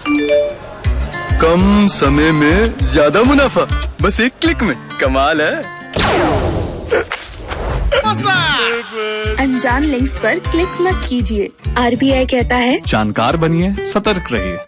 कम समय में ज्यादा मुनाफा, बस एक क्लिक में। कमाल है। अनजान लिंक्स पर क्लिक मत कीजिए। RBI कहता है जानकार बनिए, सतर्क रहिए।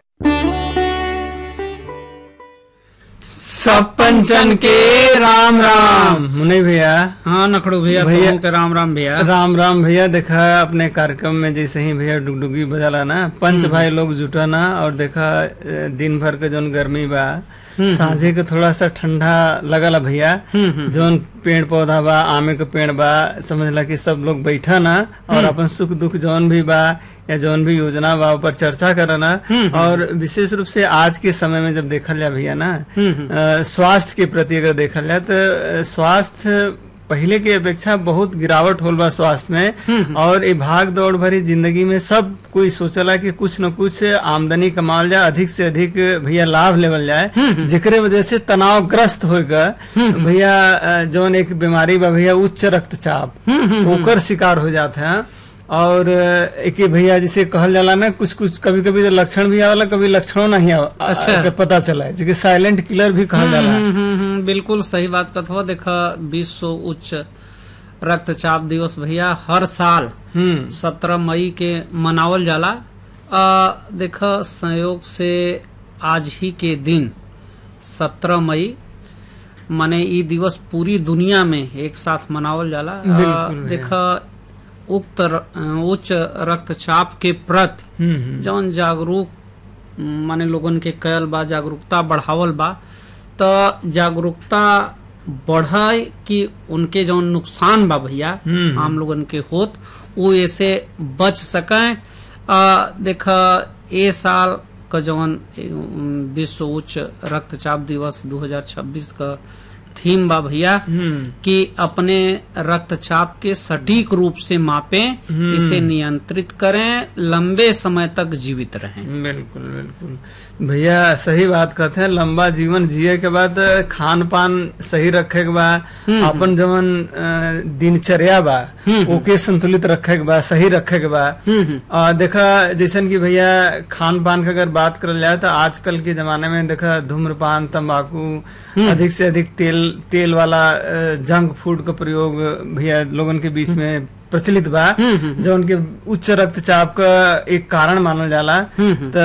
सब पंचन के राम राम। मुन्नी भैया। हाँ नखड़ू भैया, भैया के राम राम भैया। राम राम भैया। देखा अपने कार्यक्रम में जैसे ही भैया डुगडुगी बजाला ना, पंच भाई लोग जुटा ना, और देखा दिन भर के जोन गर्मी बा, सांझे के थोड़ा सा ठंडा लगला भैया। जोन पेड़ पौधा बा, आमे के पेड़ बा, समझला कि सब लोग बैठा ना और अपन सुख दुख जौन भी बा या जौन भी योजना बा ऊपर चर्चा करना। और विशेष रूप से आज के समय में जब देखल जाए भैया ना, स्वास्थ्य के प्रति अगर देखल जाए तो स्वास्थ्य पहले की अपेक्षा बहुत गिरावट होल बा स्वास्थ्य में। और ये भाग दौड़ भरी जिंदगी में सब कोई सोचला कि कुछ न कुछ आमदनी कमाल जाए, अधिक से अधिक भैया लाभ लेवल जाए, जेकरे वजह से तनावग्रस्त होगा भैया जौन एक बीमारी बा भैया उच्च रक्तचाप, ओकर शिकार हो जाता है। और एक भैया जिसे कहल जाला ना, कुछ कुछ कभी कभी तो लक्षण भी आवाला, कभी लक्षणों नहीं अच्छा पता चला है, जिसे साइलेंट किलर भी कहल जाला। बिल्कुल सही बात कहत हो। देखा विश्व उच्च रक्तचाप दिवस भैया हर साल 17 मई के मनावल जाला। देखा संयोग से आज ही के दिन 17 मई माने ये दिवस पूरी दुनिया में एक साथ मनावल जाला। देखा उच्च रक्तचाप के प्रति जौन जागरूक माने लोगन के कयल बा, जागरूकता बढ़ावल बा, तो जागरूकता बढ़ाए कि उनके जौन नुकसान बा भैया आम लोगन के होत वो ऐसे बच सकें। देखा ए साल का जौन विश्व उच्च रक्तचाप दिवस 2026 का थीम बा भैया कि अपने रक्तचाप के सटीक रूप से मापें, इसे नियंत्रित करें, लंबे समय तक जीवित रहें। बिल्कुल बिल्कुल भैया सही बात कहते हैं। लंबा जीवन जिए के बाद खान पान सही रखे के बाद, अपन जवन दिनचर्या बा ओके संतुलित रखे के बाद, सही रखे के बाद। देखा जैसन कि भैया खान पान की अगर बात करल जाए तो आजकल के जमाने में देखा धूम्रपान, तंबाकू, अधिक से अधिक तेल वाला जंक फूड का प्रयोग भैया लोगन के बीच में प्रचलित बा, जो उनके उच्च रक्तचाप का एक कारण मानल जाला। तो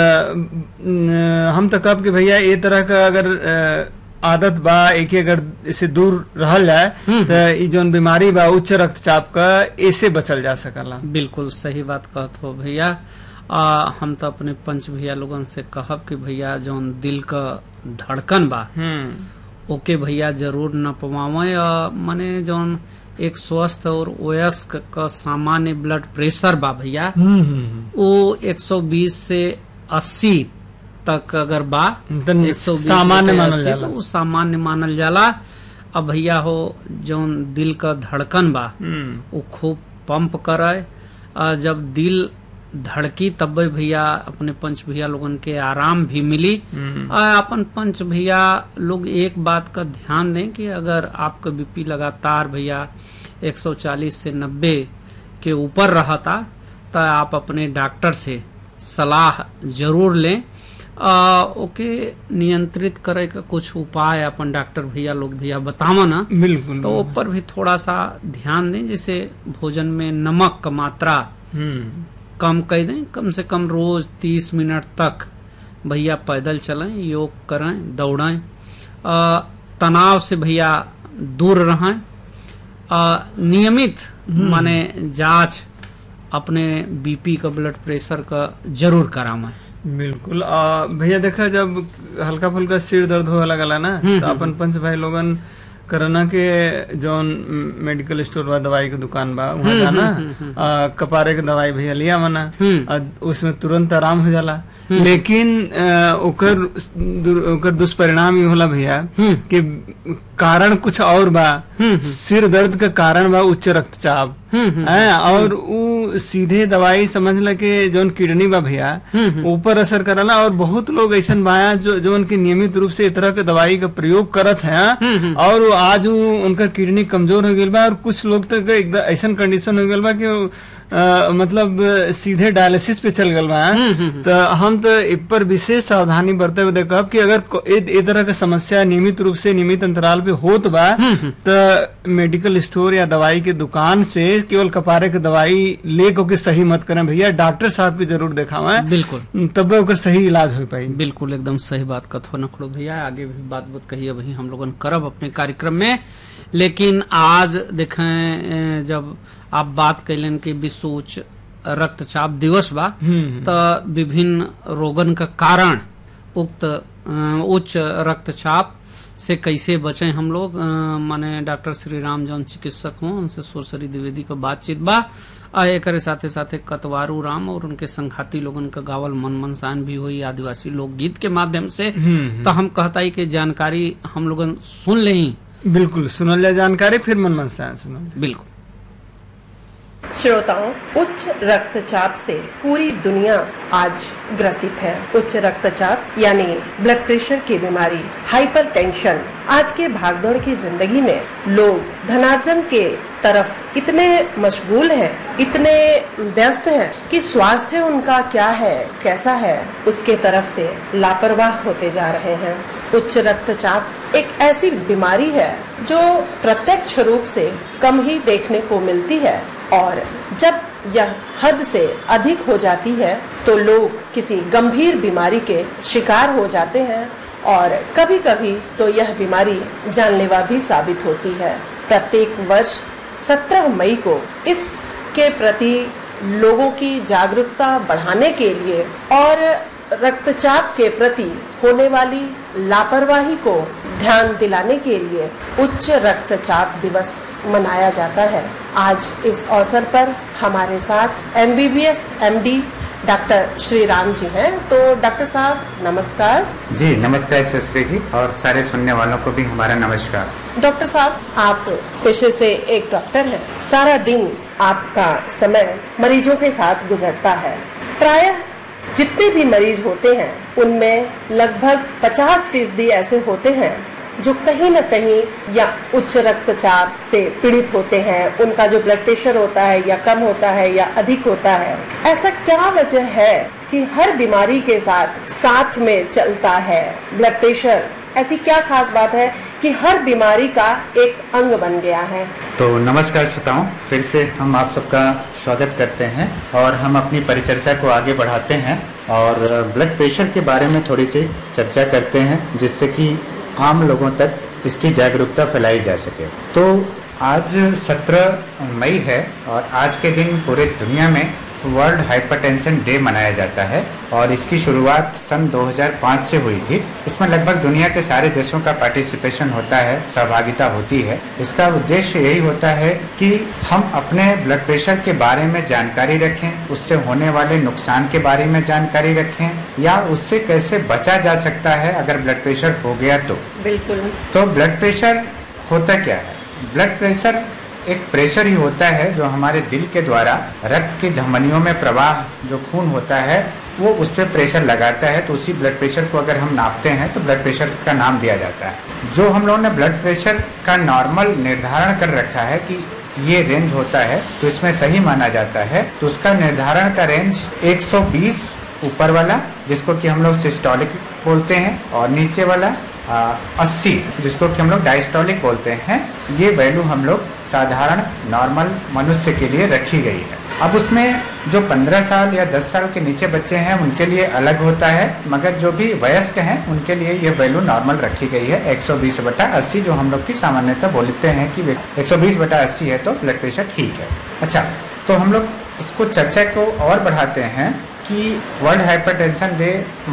हम तो कब कि भैया ये तरह का अगर आदत बा एक अगर इसे दूर रहल जाए तो ये जो बीमारी बा उच्च रक्तचाप का ऐसे बचल जा सकला। बिल्कुल सही बात कहत हो भैया। हम तो अपने पंच भैया लोगन से कहब कि भैया जौन दिल का धड़कन बा ओके भैया जरूर न पवावे। माने जौन एक स्वस्थ और वयस्क का सामान्य ब्लड प्रेशर बा भैया वो 120 से 80 तक अगर बा, 120 सामान्य मानल जाला, तो वो सामान्य मानल जाला। अब भैया हो जौन दिल का धड़कन बा वो खूब पंप करे। जब दिल धड़की तब भैया अपने पंच भैया लोगन के आराम भी मिली। अपन पंच भैया लोग एक बात का ध्यान दें कि अगर आपका बीपी लगातार भैया 140 से 90 के ऊपर रहता तो आप अपने डॉक्टर से सलाह जरूर लें। ओके नियंत्रित करे का कुछ उपाय अपन डॉक्टर भैया लोग भैया बतावा ना, बिल्कुल तो ऊपर भी थोड़ा सा ध्यान दें। जैसे भोजन में नमक का मात्रा कम कर दें, कम से कम रोज 30 मिनट तक भैया पैदल चलें, योग करें, दौड़ें, तनाव से भैया दूर रहें, नियमित माने जांच अपने बीपी का ब्लड प्रेशर का जरूर करावें। बिल्कुल भैया देखा जब हल्का फुल्का सिर दर्द हो लगला ना तो अपन पंच भाई लोगन करना के जौन मेडिकल स्टोर बा, दवाई की दुकान बा, वहाँ जाना कपारे के दवाई भैया लिया मना, उसमें तुरंत आराम हो जाला। लेकिन ओकर दुष्परिणाम ये होला भैया कि कारण कुछ और बा। सिर दर्द का कारण बा उच्च रक्तचाप और वो सीधे दवाई समझ ल के जौन किडनी बा भैया ऊपर असर करला। और बहुत लोग ऐसा बाया जो उनके नियमित रूप से इस तरह के दवाई का प्रयोग करत है और आज उनका किडनी कमजोर हो गया बा। और कुछ लोग तक एकदम ऐसा कंडीशन हो गया बा कि मतलब सीधे डायलिसिस पे चल गल बा, तो हम तो इ पर विशेष सावधानी बरते हुए देखब कि अगर ए तरह के समस्या नियमित रूप से नियमित अंतराल पे होत बा तो मेडिकल स्टोर या दवाई के दुकान से केवल कपारे के दवाई ले के सही मत करें भैया, डॉक्टर साहब की जरूर दिखावा, बिल्कुल, तब ओकर सही इलाज हो पाई। बिल्कुल एकदम सही बात कथो नखड़ो भैया, आगे भी बात कहिए वही हम लोगन करब अपने कार्यक्रम में। लेकिन आज देखें जब आप बात कैलन कि विश्व उच्च रक्तचाप दिवस बा, तो विभिन्न रोगन का कारण उक्त उच्च रक्तचाप से कैसे बचें हम लोग, माने डॉक्टर श्री राम जौन चिकित्सक हों उनसे सुरसरी द्विवेदी का बातचीत बा। एक साथे साथे कतवारू राम और उनके संघाती लोगन का गावल मन मनसान भी हुई आदिवासी लोकगीत के माध्यम से। तो हम कहता ही कि जानकारी हम लोगन सुन लें। बिल्कुल सुनल जाए जानकारी, फिर मन मनसान सुनल। बिल्कुल। श्रोताओं, उच्च रक्तचाप से पूरी दुनिया आज ग्रसित है। उच्च रक्तचाप यानी ब्लड प्रेशर की बीमारी, हाइपरटेंशन। आज के भागदौड़ की जिंदगी में लोग धनार्जन के तरफ इतने मशगूल हैं, इतने व्यस्त हैं कि स्वास्थ्य उनका क्या है, कैसा है, उसके तरफ से लापरवाह होते जा रहे हैं। उच्च रक्तचाप एक ऐसी बीमारी है जो प्रत्यक्ष रूप से कम ही देखने को मिलती है, और जब यह हद से अधिक हो जाती है तो लोग किसी गंभीर बीमारी के शिकार हो जाते हैं, और कभी कभी तो यह बीमारी जानलेवा भी साबित होती है। प्रत्येक वर्ष 17 मई को इसके प्रति लोगों की जागरूकता बढ़ाने के लिए और रक्तचाप के प्रति होने वाली लापरवाही को ध्यान दिलाने के लिए उच्च रक्तचाप दिवस मनाया जाता है। आज इस अवसर पर हमारे साथ MBBS MD doctor Shri Ram ji हैं। तो डॉक्टर साहब नमस्कार। जी नमस्कार सुश्री जी, और सारे सुनने वालों को भी हमारा नमस्कार। डॉक्टर साहब, आप पेशे से एक डॉक्टर हैं, सारा दिन आपका समय मरीजों के साथ गुजरता है। प्रायः जितने भी मरीज होते हैं उनमें लगभग 50% ऐसे होते हैं जो कहीं न कहीं या उच्च रक्तचाप से पीड़ित होते हैं। उनका जो ब्लड प्रेशर होता है या कम होता है या अधिक होता है। ऐसा क्या वजह है कि हर बीमारी के साथ में चलता है ब्लड प्रेशर? ऐसी क्या खास बात है कि हर बीमारी का एक अंग बन गया है? तो नमस्कार श्रोताओं, फिर से हम आप सबका स्वागत करते हैं और हम अपनी परिचर्चा को आगे बढ़ाते हैं और ब्लड प्रेशर के बारे में थोड़ी सी चर्चा करते हैं, जिससे कि आम लोगों तक इसकी जागरूकता फैलाई जा सके। तो आज 17 मई है और आज के दिन पूरे दुनिया में वर्ल्ड हाइपरटेंशन डे मनाया जाता है, और इसकी शुरुआत सन 2005 से हुई थी। इसमें लगभग दुनिया के सारे देशों का पार्टिसिपेशन होता है, सहभागिता होती है। इसका उद्देश्य यही होता है कि हम अपने ब्लड प्रेशर के बारे में जानकारी रखें, उससे होने वाले नुकसान के बारे में जानकारी रखें, या उससे कैसे बचा जा सकता है अगर ब्लड प्रेशर हो गया तो। बिल्कुल। तो ब्लड प्रेशर होता क्या है? ब्लड प्रेशर एक प्रेशर ही होता है जो हमारे दिल के द्वारा रक्त की धमनियों में प्रवाह, जो खून होता है वो उस पर प्रेशर लगाता है। तो उसी ब्लड प्रेशर को अगर हम नापते हैं तो ब्लड प्रेशर का नाम दिया जाता है। जो हम लोगों ने ब्लड प्रेशर का नॉर्मल निर्धारण कर रखा है कि ये रेंज होता है तो इसमें सही माना जाता है, तो उसका निर्धारण का रेंज 120 ऊपर वाला, जिसको कि हम लोग सिस्टोलिक बोलते हैं, और नीचे वाला 80, जिसको कि हम लोग डायस्टोलिक बोलते हैं। ये वैल्यू हम लोग साधारण नॉर्मल मनुष्य के लिए रखी गई है। अब उसमें जो 15 साल या 10 साल के नीचे बच्चे हैं उनके लिए अलग होता है, मगर जो भी वयस्क हैं उनके लिए ये वैल्यू नॉर्मल रखी गई है 120/80, जो हम लोग की सामान्यतः बोलते हैं कि 120/80 है तो ब्लड प्रेशर ठीक है। अच्छा, तो हम लोग इसको चर्चा को और बढ़ाते हैं कि वर्ल्ड हाइपरटेंशन डे